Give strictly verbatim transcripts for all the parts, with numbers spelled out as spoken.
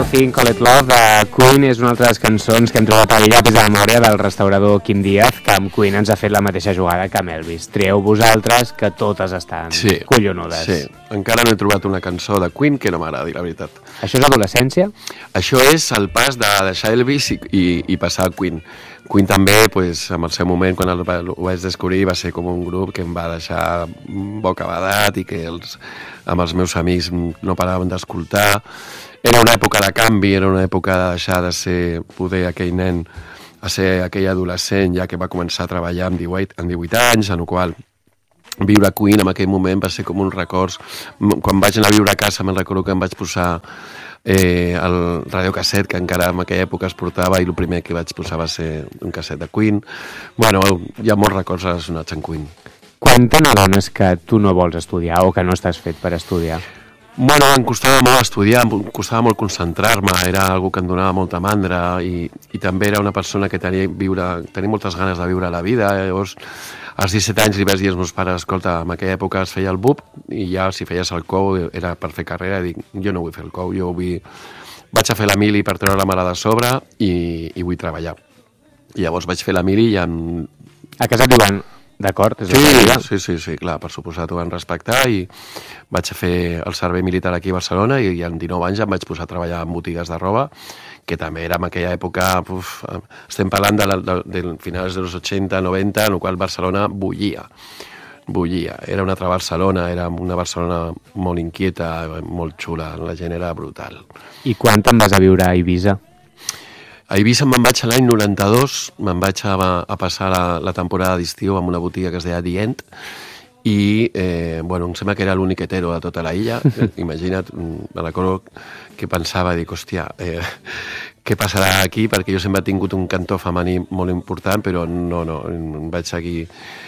Thing Call It Love de Queen és una altra de les cançons que hem trobat al llapis de memòria del restaurador Quim Díaz, que amb Queen ens ha fet la mateixa jugada que amb Elvis. Trieu vosaltres, que totes estan sí, collonudes. Sí, encara no he trobat una cançó de Queen que no m'agradi, la veritat. Això és adolescència? Això és el pas de deixar Elvis i, i, i passar a Queen. Queen també, pues, en el seu moment, quan el, ho vaig descobrir, va ser com un grup que em va deixar bocabadat i que els, amb els meus amics no paraven d'escoltar. Era una època de canvi, era una època de deixar de ser poder aquell nen a ser aquell adolescent ja que va començar a treballar amb divuit, amb divuit anys, en el qual viure a Queen en aquell moment va ser com un records. Quan vaig anar a viure a casa me'n recordo que em vaig posar eh, el radiocasset que encara en aquella època es portava i el primer que vaig posar va ser un casset de Queen. Bueno, hi ha molts records relacionats amb Queen. Quan te n'adones que tu no vols estudiar o que no estàs fet per estudiar? Bueno, em costava molt estudiar, em costava molt concentrar-me, era algo que em donava molta mandra i, i també era una persona que tenia, viure, tenia moltes ganes de viure la vida. Llavors, als disset anys li vaig dir als meus pares, escolta, en aquella època es feia el B U P i ja si feies el C O U era per fer carrera, i dic, jo no vull fer el C O U, jo vull... vaig a fer la mili per treure la mare de sobre i, i vull treballar. I llavors vaig fer la mili i en... A casa et diuen... D'acord, és sí, la sí, sí, sí, clar, per suposat ho van respectar i vaig a fer el servei militar aquí a Barcelona i, i amb dinou anys em vaig posar a treballar en botigues de roba, que també era en aquella època, uf, estem parlant de, de, de, de finals dels ochenta, noventa, en el qual Barcelona bullia, bullia, era una altra Barcelona, era una Barcelona molt inquieta, molt xula, la gent era brutal. I quan te'n vas a viure a Eivissa? A Eivissa me'n vaig l'any noranta-dos, me'n vaig a, a passar la, la temporada d'estiu en una botiga que es deia The End i, eh, bueno, em sembla que era l'únic hetero de tota la illa. Imagina't, me recordo que pensava, dic, hòstia, eh, què passarà aquí? Perquè jo sempre he tingut un cantó femení molt important, però no, no, em vaig seguir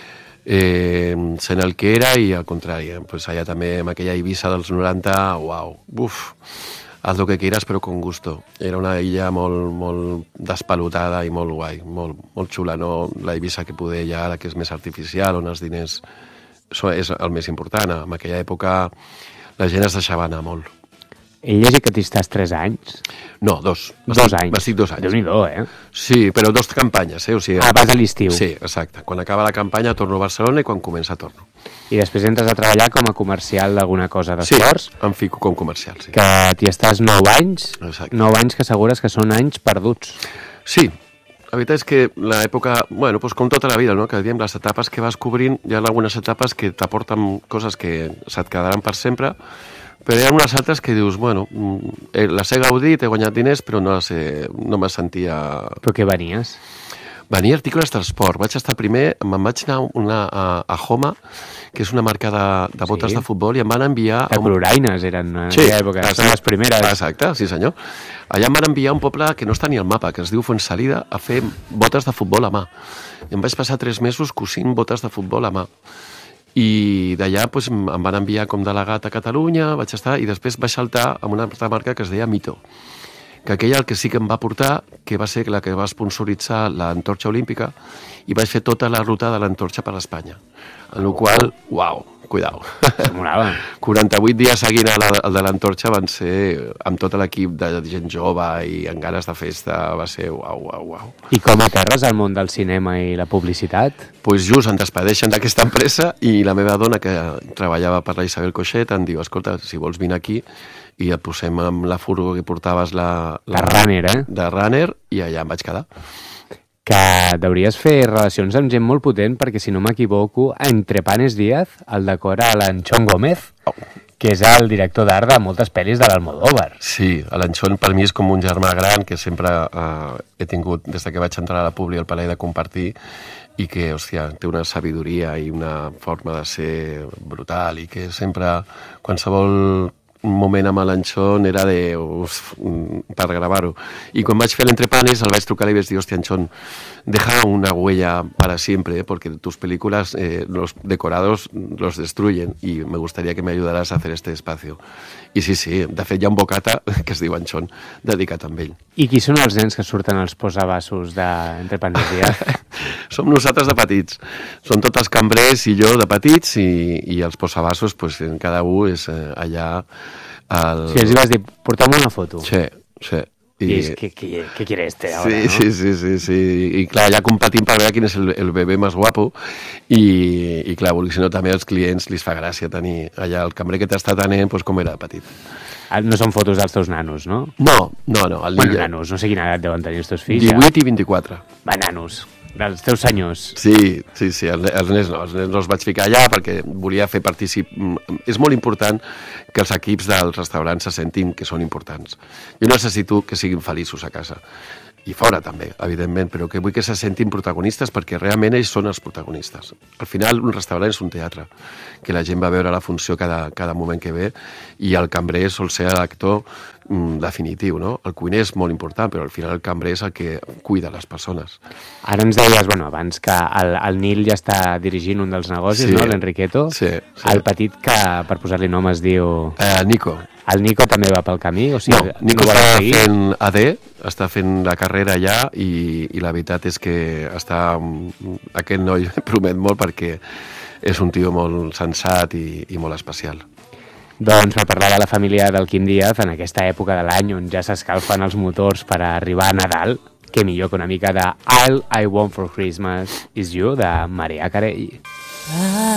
eh, sent el que era i al contrari, pues allà també, en aquella Eivissa dels noranta, uau, uf, haz lo que quieras però con gusto. Era una illa molt, molt despalotada i molt guai, molt, molt xula, no la Eivissa que poder ja, la que és més artificial, on els diners és el més important. En aquella època la gent es deixava anar molt. He llegit que t'hi estàs tres anys? No, dos. Dos anys? Estic dos anys. Déu-n'hi-do, eh? Sí, però dos campanyes, eh? O sigui, ah, vas a l'estiu. Sí, exacte. Quan acaba la campanya torno a Barcelona i quan comença torno. I després entres a treballar com a comercial d'alguna cosa d'esports? Sí, em fico com comercial, sí. Que t'hi estàs nou anys? Exacte. Nou anys que assegures que són anys perduts. Sí, la veritat és que l'època, bueno, doncs com tota la vida, no? Que diem, les etapes que vas cobrint, hi ha algunes etapes que t'aporten coses que se't quedaran per sempre, però hi ha unes altres que dius, bueno, les he gaudit, he guanyat diners, però no, les he, no me sentia... Però què venies? Venia articles de transport. Vaig estar primer, me'n vaig anar una, a, a Homa, que és una marca de, de botes sí. de futbol, i em van enviar... De coloraines eren en sí, aquella època, són les primeres. Exacte, sí senyor. Allà em van enviar a un poble que no està ni al mapa, que es diu Fuensalida, a fer botes de futbol a mà. I em vaig passar tres mesos cosint botes de futbol a mà. I d'allà doncs, em van enviar com delegat a Catalunya, vaig estar, i després vaig saltar amb una altra marca que es deia Mito, que aquella el que sí que em va portar, que va ser la que va sponsoritzar l'Antorxa Olímpica, i vaig fer tota la ruta de l'Antorxa per Espanya. En la qual, uau, cuidao. Molava. quaranta-vuit dies seguint el, el de l'Antorxa van ser amb tot l'equip de gent jove i amb ganes de festa, va ser uau, uau, uau. I com aterres al món del cinema i la publicitat? Doncs pues just em despedeixen d'aquesta empresa i la meva dona, que treballava per la Isabel Coixet, em diu, escolta, si vols vine aquí i et posem amb la furgo que portaves la... La, la Runner, eh? De Runner, i allà em vaig quedar. Que deuries fer relacions amb gent molt potent, perquè si no m'equivoco, Entre Panes Díaz el decora l'Anchón Gómez, oh. que és el director d'art de moltes pel·lis de l'Almodóvar. Sí, l'Anchón per mi és com un germà gran que sempre eh, he tingut des que vaig entrar a la Publi el plaer de compartir, i que, hòstia, té una sabidoria i una forma de ser brutal, i que sempre, qualsevol un moment amb l'Anchón era de... Uf, per gravar-ho. I quan vaig fer l'Entrepanes el vaig trucar i vaig dir, hòstia, Anchón, deja una huella para siempre, ¿eh? Porque tus películas, eh, los decorados los destruyen y me gustaría que me ayudaras a hacer este espacio. I sí, sí, de fet hi ha un bocata que es diu Anchón, dedicat a ell. I qui són els nens que surten als posabassos d'Entrepanes Díaz? Som nosaltres de petits. Són tots els cambrers i jo de petits, i, i els posabassos, pues, cada un és eh, allà... El... Sí, els hi vas dir, porta'm una foto. Sí, sí. I, I és, què, què, què quiere este ahora, sí, no? Sí, sí, sí, sí. I clar, allà competint per veure quin és el, el bebè més guapo i, i clar, si no, també als clients li fa gràcia tenir allà el cambrer que t'està atenent, doncs com era de petit. No són fotos dels teus nanos, no? No, no, no. El bueno, nanos, no sé quina edat deuen tenir els teus fills. divuit ja. I vint-i-quatre. Va, nanos, dels teus senyors. Sí, sí, sí, els, els nens no, els nens no els vaig ficar allà perquè volia fer particip... És molt important que els equips dels restaurants se sentin que són importants. Jo necessito que siguin feliços a casa. I fora també, evidentment, però que vull que se sentin protagonistes perquè realment ells són els protagonistes. Al final, un restaurant és un teatre, que la gent va veure la funció cada, cada moment que ve i el cambrer sol ser l'actor mm, definitiu, no? El cuiner és molt important, però al final el cambrer és el que cuida les persones. Ara ens deies, bueno, abans que el, el Nil ja està dirigint un dels negocis, sí, no?, l'Enriqueto. Sí, sí. El petit que, per posar-li nom, es diu... Eh, Nico. El Nico també va pel camí? O sigui, no, Nico no està fent A D, està fent la carrera allà i, i la veritat és que està, aquest noi promet molt perquè és un tio molt sensat i, i molt especial. Doncs per parlar de la família del Quim Díaz en aquesta època de l'any on ja s'escalfen els motors per arribar a Nadal, que millor que una mica de All I Want for Christmas is You de Mariah Carey.